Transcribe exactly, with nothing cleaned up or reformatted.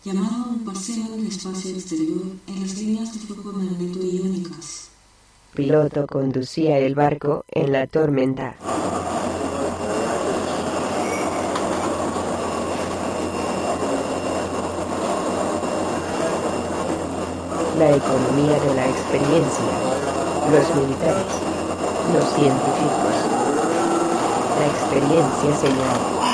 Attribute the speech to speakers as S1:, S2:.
S1: llamado un paseo en el espacio exterior en las líneas de fuego magneto iónicas.
S2: Piloto conducía el barco en la tormenta. La economía de la experiencia, los militares, los científicos. La experiencia señal.